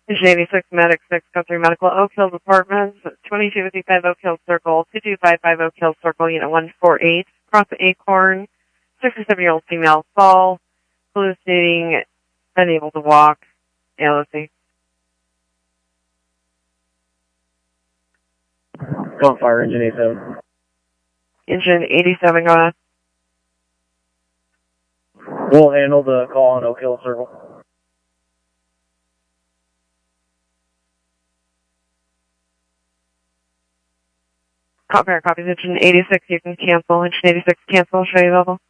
Engine 86, Medic 6, Code 3 Medical, Oak Hills Apartments, 2255 Oak Hills Circle, 2255 Oak Hills Circle, Unit 148, across the Acorn, 67-year-old female fall, hallucinating, unable to walk, ALOC. Go on fire, engine 87. Engine 87, go ahead. We'll handle the call on Oak Hill Circle. Copy, copies, engine 86, you can cancel, engine 86, cancel, show you level.